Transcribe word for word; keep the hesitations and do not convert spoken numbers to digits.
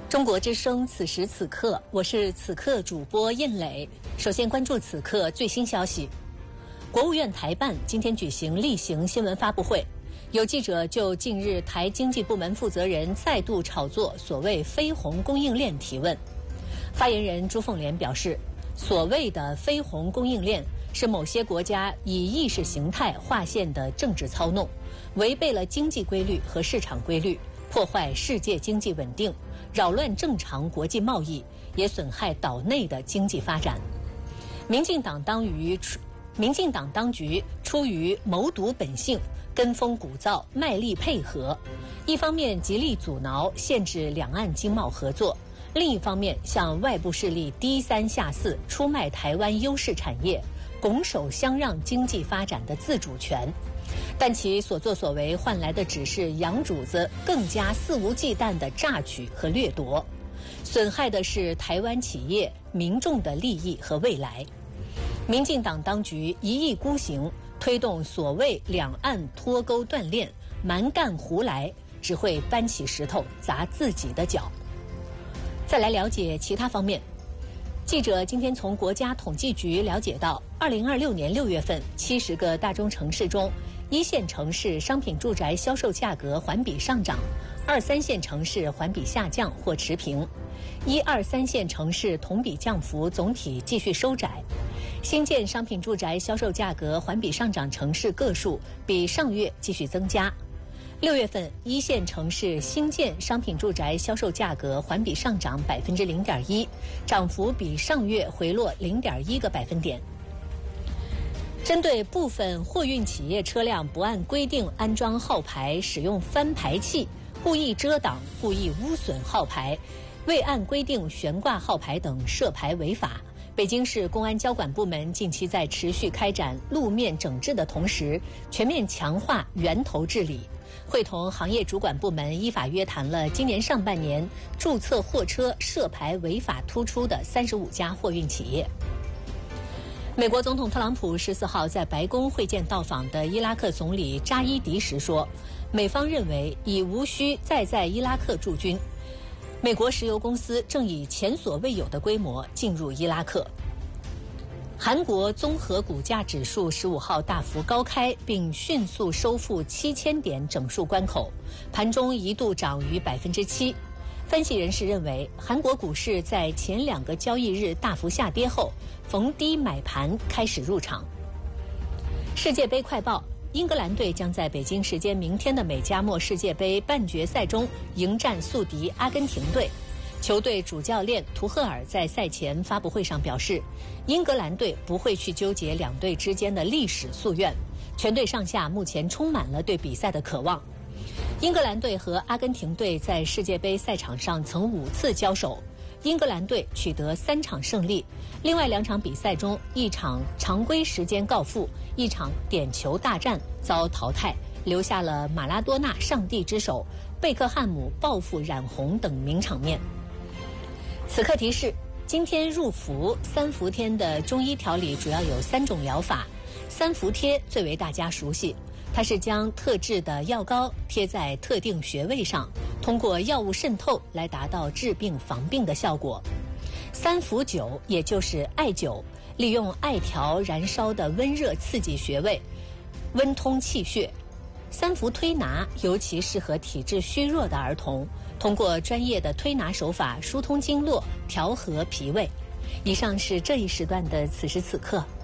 中国之声，此时此刻，我是此刻主播印磊。首先关注此刻最新消息。国务院台办今天举行例行新闻发布会，有记者就近日台经济部门负责人再度炒作所谓非红供应链提问。发言人朱凤莲表示，所谓的非红供应链是某些国家以意识形态划线的政治操弄，违背了经济规律和市场规律，破坏世界经济稳定，扰乱正常国际贸易，也损害岛内的经济发展。民进党当于民进党当局出于谋独本性，跟风鼓噪，卖力配合，一方面极力阻挠限制两岸经贸合作，另一方面向外部势力低三下四，出卖台湾优势产业，拱手相让经济发展的自主权。但其所作所为换来的只是洋主子更加肆无忌惮的榨取和掠夺，损害的是台湾企业民众的利益和未来。民进党当局一意孤行，推动所谓两岸脱钩断链，蛮干胡来，只会搬起石头砸自己的脚。再来了解其他方面。记者今天从国家统计局了解到，二零二六年六月份，七十个大中城市中，一线城市商品住宅销售价格环比上涨，二三线城市环比下降或持平，一二三线城市同比降幅总体继续收窄。新建商品住宅销售价格环比上涨城市个数比上月继续增加。六月份，一线城市新建商品住宅销售价格环比上涨百分之零点一，涨幅比上月回落零点一个百分点。针对部分货运企业车辆不按规定安装号牌，使用翻牌器，故意遮挡、故意污损号牌，未按规定悬挂号牌等涉牌违法。北京市公安交管部门近期在持续开展路面整治的同时，全面强化源头治理，会同行业主管部门依法约谈了今年上半年注册货车涉牌违法突出的三十五家货运企业。美国总统特朗普十四号在白宫会见到访的伊拉克总理扎伊迪时说，美方认为已无需再在伊拉克驻军。美国石油公司正以前所未有的规模进入伊拉克。韩国综合股价指数十五号大幅高开，并迅速收复七千点整数关口，盘中一度涨逾百分之七。分析人士认为，韩国股市在前两个交易日大幅下跌后，逢低买盘开始入场。世界杯快报：英格兰队将在北京时间明天的美加墨世界杯半决赛中迎战宿敌阿根廷队。球队主教练图赫尔在赛前发布会上表示，英格兰队不会去纠结两队之间的历史夙愿，全队上下目前充满了对比赛的渴望。英格兰队和阿根廷队在世界杯赛场上曾五次交手，英格兰队取得三场胜利，另外两场比赛中，一场常规时间告负，一场点球大战遭淘汰，留下了马拉多纳上帝之手、贝克汉姆报复染红等名场面。此刻提示：今天入伏三伏天的中医调理主要有三种疗法，三伏贴最为大家熟悉，它是将特制的药膏贴在特定穴位上，通过药物渗透来达到治病防病的效果。三伏灸也就是艾灸，利用艾条燃烧的温热刺激穴位，温通气血。三伏推拿尤其适合体质虚弱的儿童，通过专业的推拿手法疏通经络，调和脾胃。以上是这一时段的此时此刻。